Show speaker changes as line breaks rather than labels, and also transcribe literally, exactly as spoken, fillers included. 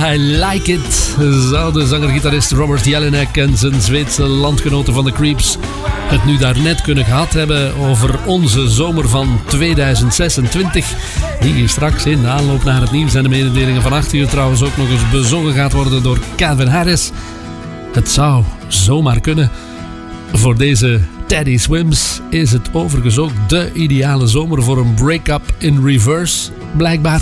I Like It zou de zanger-gitarist Robert Jelinek en zijn Zweedse landgenoten van The Creeps het nu daarnet kunnen gehad hebben over onze zomer van tweeduizend zesentwintig. Die hier straks in de aanloop naar het nieuws en de mededelingen van acht uur trouwens ook nog eens bezongen gaat worden door Calvin Harris. Het zou zomaar kunnen. Voor deze Teddy Swims is het overigens ook de ideale zomer voor een break-up in reverse, blijkbaar.